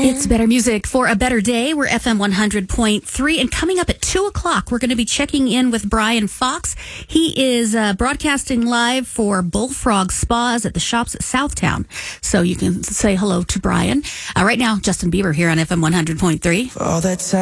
It's better music for a better day. We're FM 100.3. And coming up at 2 o'clock, we're going to be checking in with Brian Fox. He is broadcasting live for Bullfrog Spas at the Shops at Southtown. So you can say hello to Brian. Right now, Justin Bieber here on FM 100.3. All that time.